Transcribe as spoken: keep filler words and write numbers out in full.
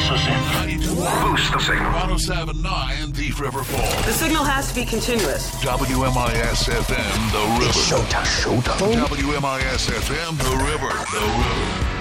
Press us in. Boost the signal. one oh seven point nine Thief River Falls. The signal has to be continuous. W M I S F M, The River. It's showtime. Showtime. W M I S F M, The River. The River.